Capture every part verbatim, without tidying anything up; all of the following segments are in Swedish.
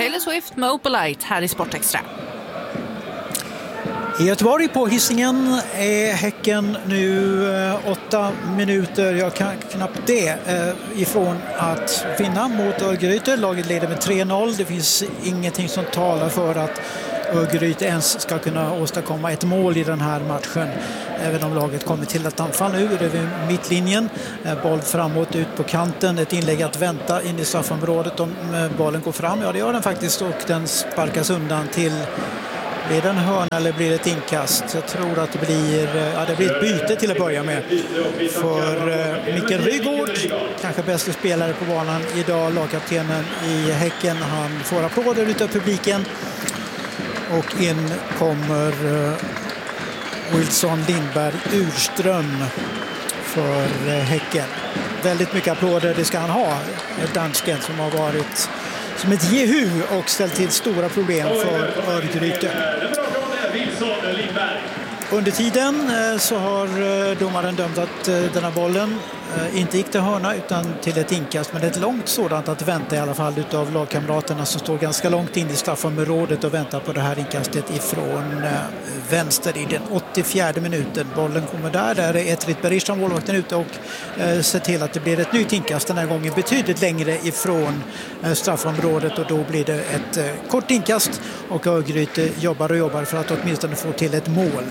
Taylor Swift med Opalite här i Sportextra. I Göteborg på Hisingen är Häcken nu eh, åtta minuter, jag kan knappt det, eh, ifrån att vinna mot Örgryte. Laget leder med tre noll. Det finns ingenting som talar för att Örgryte ens ska kunna åstadkomma ett mål i den här matchen. Även om laget kommer till ett anfall nu över mittlinjen. Eh, boll framåt ut på kanten. Ett inlägg att vänta in i straffområdet om eh, bollen går fram. Ja, det gör den faktiskt och den sparkas undan till... Blir det en hörna eller blir det ett inkast? Jag tror att det blir, ja, det blir ett byte till att börja med. För uh, Mikael Rygaard, kanske bästa spelare på banan idag, lagkaptenen i Häcken. Han får applåder utav publiken. Och in kommer uh, Wilson Lindberg Urström för uh, Häcken. Väldigt mycket applåder, det ska han ha. Dansken som har varit... som ett jehu och ställt till stora problem för Örgryte. Under tiden så har domaren dömt att den här bollen inte gick till hörna utan till ett inkast. Men det är ett långt sådant att vänta i alla fall utav lagkamraterna som står ganska långt in i straffområdet och väntar på det här inkastet ifrån vänster i den åttiofjärde minuten. Bollen kommer där, där är Etrit Berisha, målvakten, ute och eh, ser till att det blir ett nytt inkast den här gången betydligt längre ifrån eh, straffområdet och då blir det ett eh, kort inkast och Örgryte jobbar och jobbar för att åtminstone få till ett mål.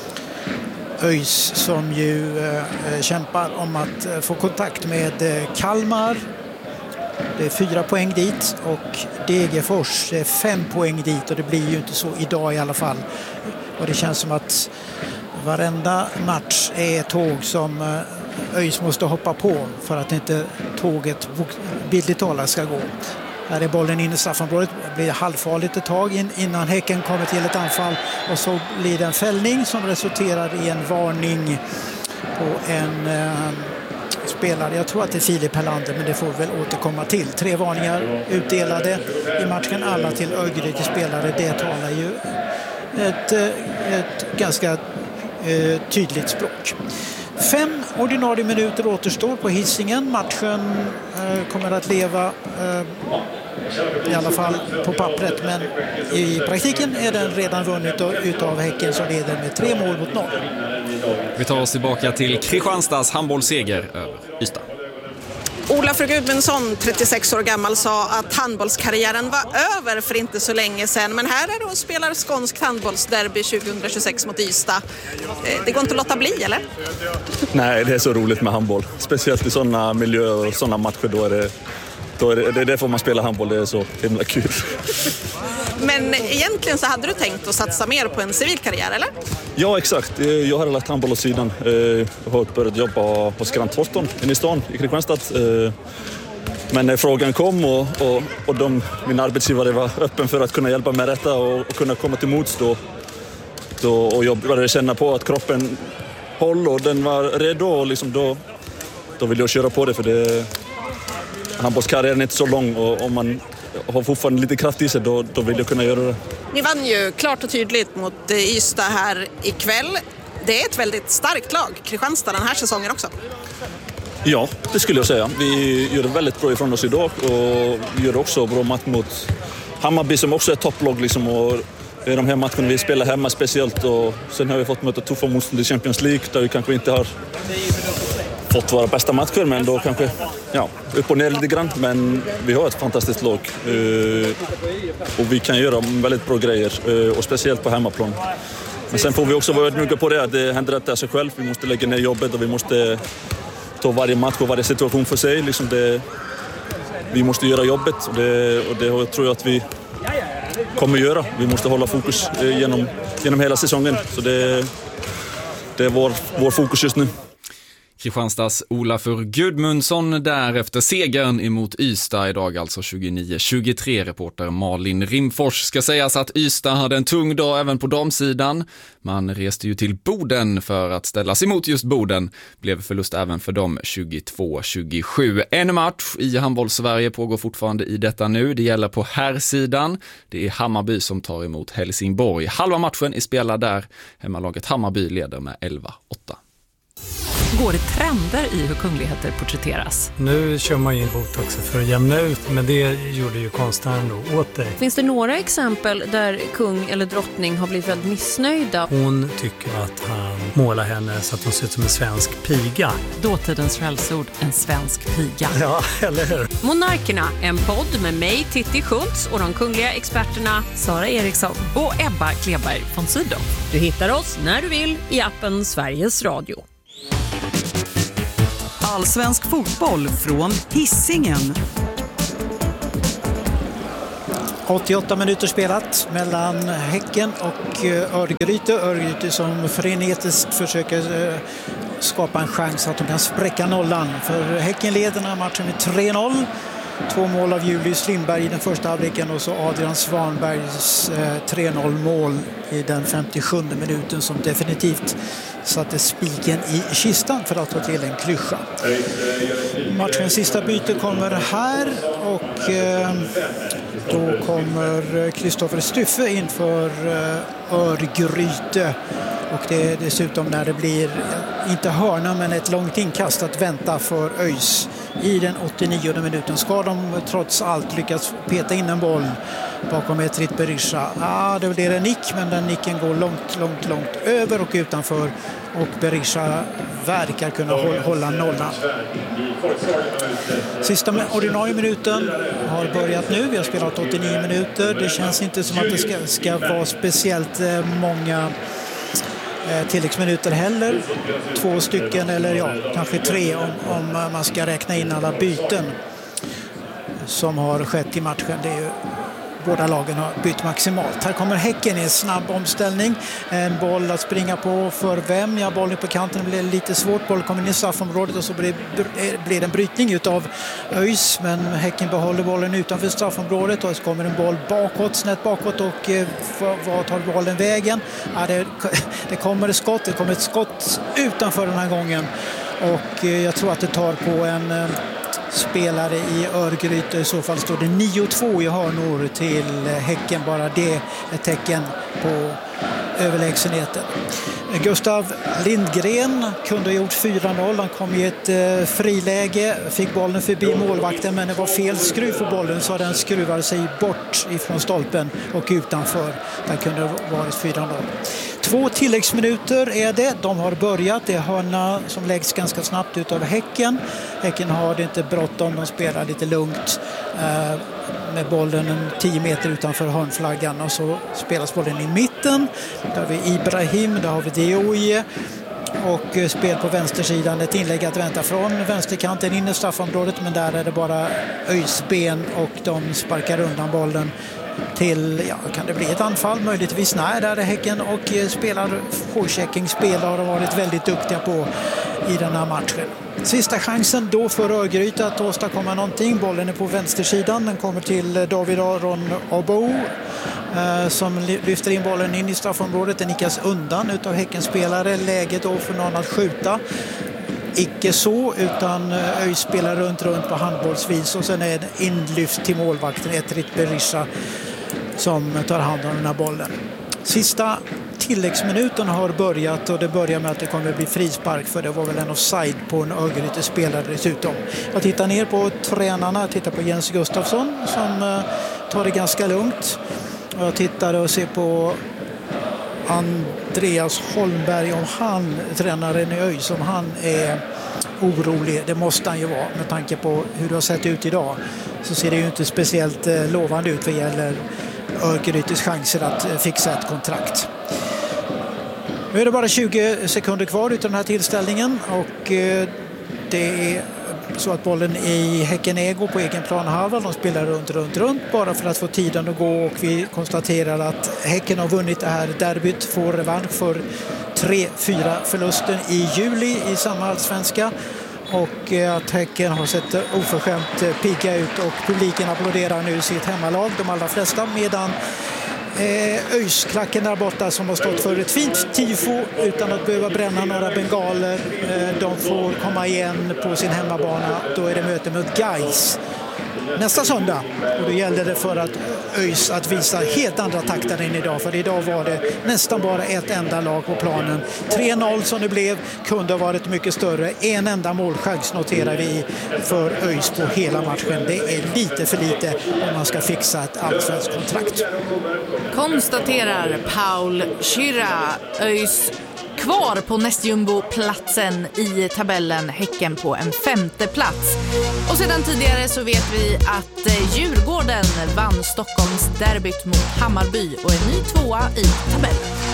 ÖIS som ju eh, kämpar om att eh, få kontakt med eh, Kalmar. Det är fyra poäng dit och Degerfors är fem poäng dit och det blir ju inte så idag i alla fall. Och det känns som att varenda match är ett tåg som eh, ÖIS måste hoppa på för att inte tåget bildligt talat ska gå. Här är bollen in i straffområdet. Det blir halvfarligt ett tag in, innan Häcken kommer till ett anfall. Och så blir det en fällning som resulterar i en varning på en eh, spelare. Jag tror att det är Filip Hellander, men det får väl återkomma till. Tre varningar utdelade i matchen. Alla till Örgryte spelare. Det talar ju ett, ett ganska eh, tydligt språk. Fem ordinarie minuter återstår på Hisingen. Matchen eh, kommer att leva eh, i alla fall på pappret, men i praktiken är den redan vunnit utav Häcken som leder med tre mål mot noll. Vi tar oss tillbaka till Kristianstads handbollsseger över Ystad. Olaf Gudmundsson, trettiosex år gammal, sa att handbollskarriären var över för inte så länge sedan. Men här är det och spelar skånskt handbollsderby tjugohundratjugosex mot Ystad. Det går inte att låta bli, eller? Nej, det är så roligt med handboll. Speciellt i sådana miljöer och sådana matcher. Då är det, då är det, det är därför man spelar handboll. Det är så himla kul. Men egentligen så hade du tänkt att satsa mer på en civil karriär, eller? Ja, exakt. Jag har lagt handboll åt sidan. Jag har börjat jobba på Grant Thornton i stan i Kristianstad. Men när frågan kom och, och, och de, min arbetsgivare var öppen för att kunna hjälpa med detta och, och kunna komma till mots då, då, och jag började känna på att kroppen håll och den var redo och liksom då, då ville jag köra på det för det, handbollskarriären är inte så lång och om man har fortfarande lite kraft i sig, då, då vill jag kunna göra det. Ni vann ju klart och tydligt mot Ystad här ikväll. Det är ett väldigt starkt lag, Kristianstad, den här säsongen också. Ja, det skulle jag säga. Vi gör det väldigt bra ifrån oss idag och vi gör också bra match mot Hammarby som också är topplag. Liksom, och det är de här matcherna vi spelar hemma speciellt och sen har vi fått möta tuffa motstånd i Champions League där vi kanske inte har fått våra bästa matcher, men då kanske ja, upp och ner lite grann. Men vi har ett fantastiskt lag och vi kan göra väldigt bra grejer och speciellt på hemmaplan. Men sen får vi också vara ödmjuka på det. Det händer inte av sig själv. Vi måste lägga ner jobbet och vi måste ta varje match och varje situation för sig. Liksom det, vi måste göra jobbet och det, och det tror jag att vi kommer göra. Vi måste hålla fokus genom, genom hela säsongen. Så det, det är vår, vår fokus just nu. Kristianstads Olafur Gudmundsson där efter segern emot Ystad idag, alltså tjugonio tjugotre. Reporter Malin Rimfors. Ska sägas att Ystad hade en tung dag även på damsidan. Man reste ju till Boden för att ställas emot just Boden. Blev förlust även för dem tjugotvå tjugosju. En match i handbollssverige pågår fortfarande i detta nu. Det gäller på herrsidan. Det är Hammarby som tar emot Helsingborg. Halva matchen är spelad där. Hemmalaget Hammarby leder med elva åtta. Går det trender i hur kungligheter porträtteras? Nu kör man in botox för att jämna ut, men det gjorde ju konstnären då åt dig. Finns det några exempel där kung eller drottning har blivit väldigt missnöjda? Hon tycker att han målar henne så att hon ser ut som en svensk piga. Dåtidens skällsord, en svensk piga. Ja, eller hur? Monarkerna, en podd med mig, Titti Schultz, och de kungliga experterna Sara Eriksson och Ebba Kleberg von Sydow. Du hittar oss när du vill i appen Sveriges Radio. Allsvensk fotboll från Hisingen. åttioåtta minuter spelat mellan Häcken och Örgryte. Örgryte som frenetiskt försöker skapa en chans att de kan spräcka nollan. För Häcken leder den här matchen med tre noll. Två mål av Julius Lindberg i den första halvleken och så Adrian Svanbergs tre noll mål i den femtiosjunde minuten som definitivt satte spiken i kistan för att ta till en klyscha. Matchens sista byte kommer här och eh, då kommer Kristoffer Styffe inför eh, Örgryte. Och det är dessutom när det blir, inte hörna men ett långt inkast att vänta för ÖIS i den åttionionde minuten. Ska de trots allt lyckas peta in en boll bakom Etrit Berisha? Ja, det blir en nick, men den nicken går långt, långt, långt över och utanför. Och Berisha verkar kunna hålla nollan. Sista ordinarie minuten har börjat nu. Vi har spelat åttionio minuter. Det känns inte som att det ska, ska vara speciellt många tilläggsminuter heller. Två stycken eller ja, kanske tre om, om man ska räkna in alla byten som har skett i matchen. Det är ju, båda lagen har bytt maximalt. Här kommer Häcken i en snabb omställning. En boll att springa på för vem? Ja, bollen på kanten blir lite svårt. Bollen kommer in i straffområdet och så blir, blir en brytning utav ÖIS. Men Häcken behåller bollen utanför straffområdet och så kommer en boll bakåt, snett bakåt och eh, vad tar bollen vägen? Ja, det, det kommer ett skott. Det kommer ett skott utanför den här gången. Och eh, jag tror att det tar på en... Eh, spelare i Örgryte. I så fall står det nio två i hörnor till Häcken. Bara det är ett tecken på överlägsenheten. Gustav Lindgren kunde ha gjort fyra noll. Han kom i ett eh, friläge. Fick bollen förbi målvakten, men det var fel skruv för bollen så den skruvade sig bort ifrån stolpen och utanför. Där kunde det varit fyra noll. Två tilläggsminuter är det. De har börjat. Det är hörna som läggs ganska snabbt ut av Häcken. Häcken har det inte bråttom. De spelar lite lugnt eh, med bollen en tio meter utanför hörnflaggan. Och så spelas bollen i mitten. Där har vi Ibrahim, där har vi Dioye. Och spel på vänstersidan. Ett inlägg att vänta från vänsterkanten in i straffområdet. Men där är det bara ÖIS ben och de sparkar undan bollen till, ja, kan det bli ett anfall möjligtvis? Nej, där är Häcken och spelar forechecking spelar och har varit väldigt duktiga på i den här matchen. Sista chansen då för Örgryte att åstadkomma någonting. Bollen är på vänstersidan. Den kommer till David Aron Obo eh, som lyfter in bollen in i straffområdet. Den nickas undan utav Häckens spelare. Läget då för någon att skjuta. Icke så, utan ÖIS spelar runt runt på handbollsvis och sen är det inlyft till målvakten Etrit Berisha som tar hand om den här bollen. Sista tilläggsminuten har börjat och det börjar med att det kommer att bli frispark för det var väl en offside på en Örgryte spelare dessutom. Jag tittar ner på tränarna, jag tittar på Jens Gustafsson som tar det ganska lugnt. Och jag tittar och ser på Andreas Holmberg, om han, tränaren i ÖIS, om han är orolig, det måste han ju vara med tanke på hur det har sett ut idag, så ser det ju inte speciellt lovande ut vad gäller Örgrytes chanser att fixa ett kontrakt. Nu är det bara tjugo sekunder kvar utan den här tillställningen och det är så att bollen i Häcken Ego på egen planhalva. De spelar runt, runt, runt bara för att få tiden att gå och vi konstaterar att Häcken har vunnit det här derbyt, får revansch för tre fyra förlusten i juli i samma allsvenska och att Häcken har sett oförskämt pigga ut och publiken applåderar nu sitt hemmalag, de allra flesta, medan Eh, ÖIS-klacken där borta som har stått för ett fint tifo utan att behöva bränna några bengaler. Eh, de får komma igen på sin hemmabana. Då är det möte mot Gais nästa söndag. Och då gällde det för att ÖIS att visa helt andra takter än idag. För idag var det nästan bara ett enda lag på planen. tre noll som det blev kunde ha varit mycket större. En enda målchans noterar vi för ÖIS på hela matchen. Det är lite för lite om man ska fixa ett allsvenskt kontrakt. Konstaterar Paul Schirra. ÖIS kvar på nästjumbo-platsen i tabellen, Häcken på en femte plats. Och sedan tidigare så vet vi att Djurgården vann Stockholms derbyt mot Hammarby och är ny tvåa i tabellen.